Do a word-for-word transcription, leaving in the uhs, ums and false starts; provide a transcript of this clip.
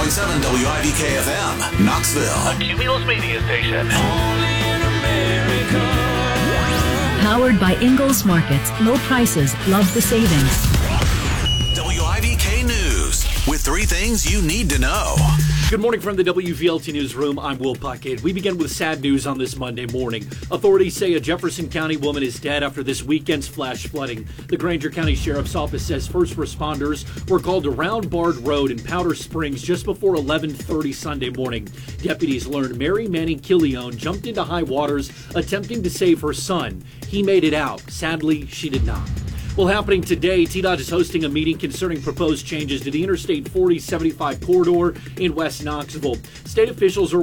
point seven W I V K F M, Knoxville. A Cumulus media station. Powered by Ingalls Markets. Low prices. Love the savings. W I V K News with three things you need to know. Good morning from the W V L T Newsroom. I'm Will Puckett. We begin with sad news on this Monday morning. Authorities say a Jefferson County woman is dead after this weekend's flash flooding. The Granger County Sheriff's Office says first responders were called to Round Bard Road in Powder Springs just before eleven thirty Sunday morning. Deputies learned Mary Manning Killione jumped into high waters attempting to save her son. He made it out. Sadly, she did not. Well, happening today, T DOT is hosting a meeting concerning proposed changes to the Interstate forty seventy-five corridor in West Knoxville. State officials are